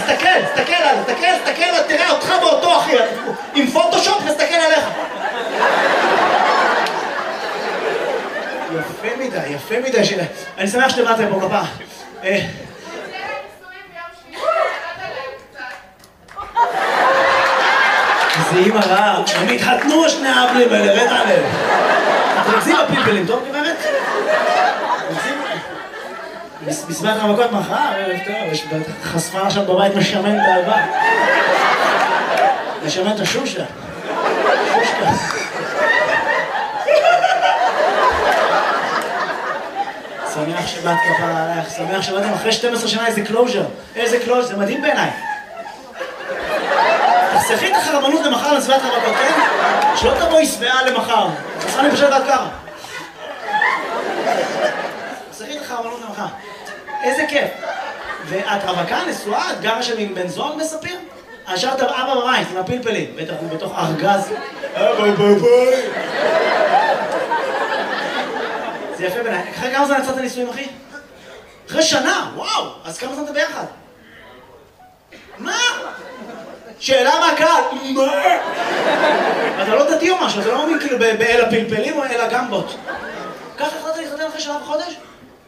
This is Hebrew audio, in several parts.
תסתכל, תראה אותך באותו אחי, עם פוטושופ נסתכל עליך. יפה מדי, אני שמח שבאתם פה כפה. זה אימא רעה, הם התחתנו שני האבלים האלה, רד עליהם. תרכזים בפלפלים, טוב גברת? מסביבת המכות מחר, יש חשפה שם בבית משמן את האהבה. משמן את השושה. שמח שבאת כפרה עליך, שמח שבאתם אחרי 12 שנה איזה קלוז'ר. איזה קלוז'ר, זה מדהים בעיניי. תחסכי את החרבנות למחר לסביבת המכות, כן? שלא תבואי שבעה למחר. תחסכה לי פשוט עד ככה. תחסכי את החרבנות למחר. איזה כיף. ואת רווקה, נשואה, את גרה שם עם בן זוג בספיר? השארת אבא בבית עם הפלפלים, בטח הוא בתוך ארגז. אבא בבית. זה יפה בעיניי. אחרי כמה זמן יצאת נישואים, אחי? אחרי שנה, וואו! אז כמה זמן אתה ביחד? מה? שאלה מהקהל, מה? אתה לא דתי או משהו, אתה לא מאמין כאילו באל הפלפלים או אל הגמבות. ככה החלטת להתחתן אחרי שנה וחודש?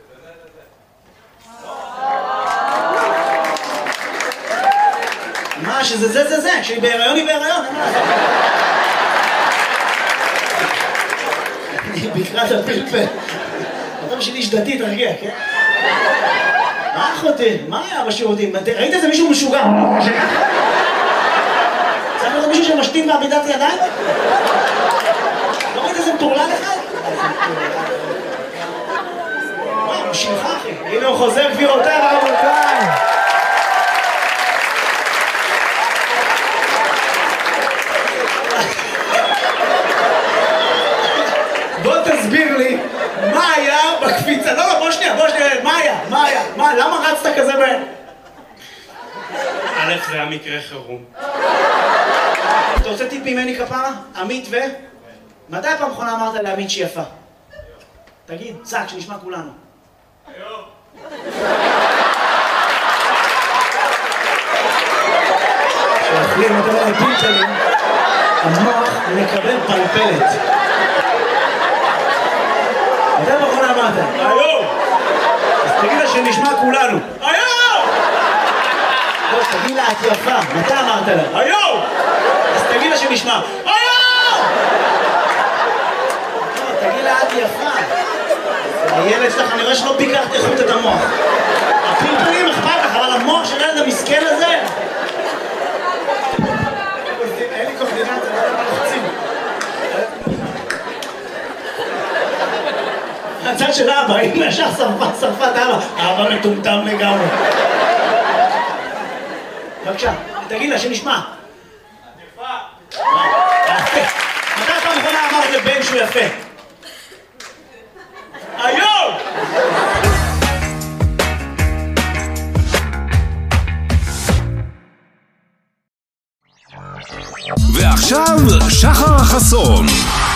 מה, שזה זה, כשהיא בהיריון היא בהיריון, אין מה לעשות. אני בקרת הפלפל. אתה בשביל איש דתי, תרגיע, כן? מה אחותי? מה היה בשירותים? ראית איזה מישהו משוגע? צריך לראות מישהו שמשתין בעמידת ידיים? לא ראית איזה מטורלל אחד? וואי, הוא שלך אחי. הנה הוא חוזר גבירותיי ורבותיי. בוא תסביר לי מה היה בקפיצה. לא, בוא שנייה, מה היה? למה רצת כזה בהם? א', זה היה מקרה חירום. אתה רוצה טיפ ממני כפרה? עמית ו... מתי פעם אחרונה אמרת לעמית שהיא יפה? תגיד, צק, שנשמע כולנו. היום. כשאוכלים יותר מדי פלפלים, המוח מקבל פלפלת. מתי פעם אחרונה אמרת? היום! אז תגיד לה שנשמע כולנו. היום! לא, תגיד לה את יפה. מתי אמרת לה? היום! אז תגיד לה שנשמע. היום! לא, תגיד לה את יפה. הילד שלך, אני רואה שלא ביקרת איכות את המוח. הפלפלים אכפת לך, אבל המוח של הילד המסכן הזה... אין לי קורדינציה, לא לוחצים. הצד של אבא, אם ישר שרפת אבא. אבא מטומטם לגמרי. בבקשה, תגיד לה שנשמע. יפה. מתי פעם אחרונה אמרת לבן שהוא יפה? היום! ועכשיו שחר חסון.